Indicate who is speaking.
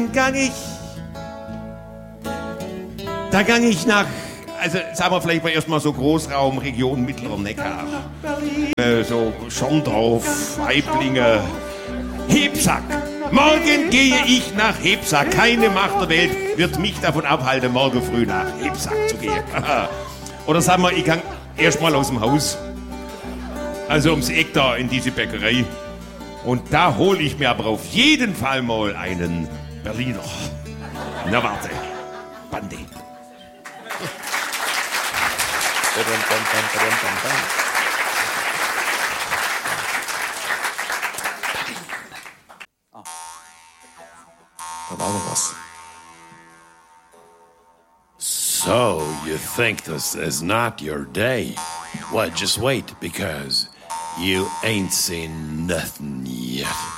Speaker 1: dann gang ich nach, also sagen wir vielleicht mal erstmal so Großraum, Region Mittlerer Neckar. So Schorndorf, Weiblingen, Hebsack. Morgen gehe ich nach Hebsack. Keine Macht der Welt wird mich davon abhalten, morgen früh nach Hebsack zu gehen. Oder sagen wir, ich kann erstmal aus dem Haus. Also ums Eck da in diese Bäckerei. Und da hole ich mir aber auf jeden Fall mal einen Berliner. Na warte, Bande.
Speaker 2: Da war noch was.
Speaker 3: So, you think this is not your day? Well, just wait, because you ain't seen nothing yet.